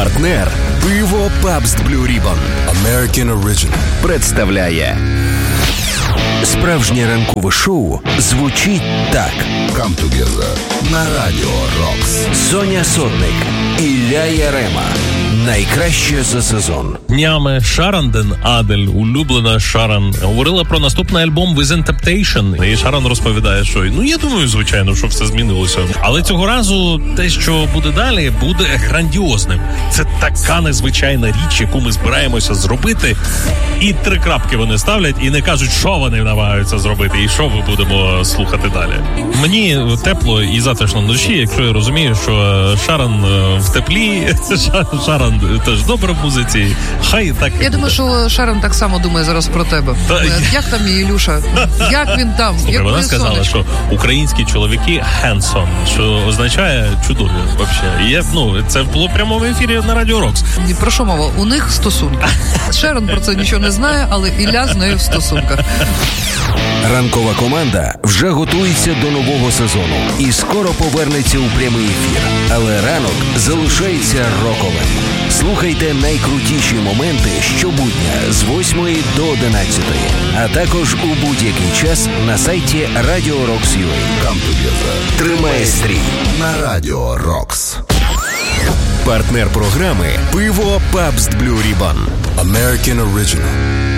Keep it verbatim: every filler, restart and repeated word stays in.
Партнер пиво Pabst Blue Ribbon American Original представляє справжнє ранкове шоу звучить так. Come Together на Радіо Рокс. Соня Сотник, Ілля Ярема. Найкраще за сезон. Днями Шаран Ден Адель, улюблена Шаран, говорила про наступний альбом Within Temptation. І Шаран розповідає, що, ну, я думаю, звичайно, що все змінилося. Але цього разу те, що буде далі, буде грандіозним. Це така незвичайна річ, яку ми збираємося зробити. І три крапки вони ставлять і не кажуть, що вони намагаються зробити і що ми будемо слухати далі. Мені тепло і затишно вночі, якщо я розумію, що Шаран в теплі, Шаран теж добре в музиці. Хай так. Я думаю, що Шаран так само думає зараз про тебе. Та... Як там мій Ілюша? Як він там? Слухай, як вона сказала, сонечко? що українські чоловіки handsome, що означає чудові взагалі. І я, ну, це було прямо в ефірі на Радіо Рокс. Ні, про що мова? У них стосунки. Шаран про це нічого не знає, але Ілля з нею в стосунках. Ранкова команда вже готується до нового сезону і скоро повернеться у прямий ефір. Але ранок залишається роковим. Слухайте найкрутіші моменти щобудня з восьмої до одинадцятої, а також у будь-який час на сайті Radio Rocks ю ей. Come Together Тримає стрій на Радіо Рокс. Партнер програми пиво Pabst Blue Ribbon American Original.